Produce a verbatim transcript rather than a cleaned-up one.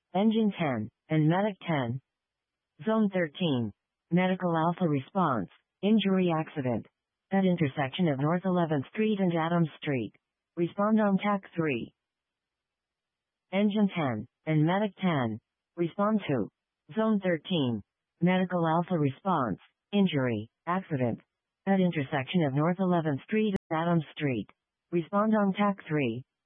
Engine ten, and Medic ten. Zone thirteen. Medical Alpha response. Injury accident. At intersection of North eleventh Street and Adams Street. Respond on T A C three. Engine ten, and Medic ten. Respond to. Zone thirteen. Medical Alpha response. Injury, accident. At intersection of North eleventh Street and Adams Street. Respond on T A C three.